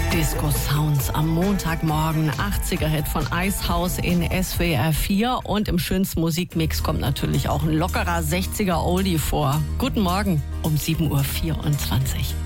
Disco Sounds am Montagmorgen, 80er-Hit von Icehouse in SWR 4 und im schönsten Musikmix kommt natürlich auch ein lockerer 60er Oldie vor. Guten Morgen um 7:24 Uhr.